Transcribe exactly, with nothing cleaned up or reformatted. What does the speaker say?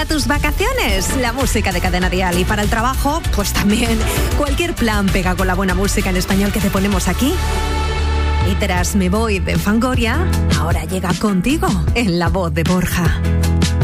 para tus vacaciones, la música de Cadena Dial. Y para el trabajo, pues también. Cualquier plan pega con la buena música en español que te ponemos aquí. Y tras Me Voy de Fangoria, ahora llega Contigo en la voz de Borja.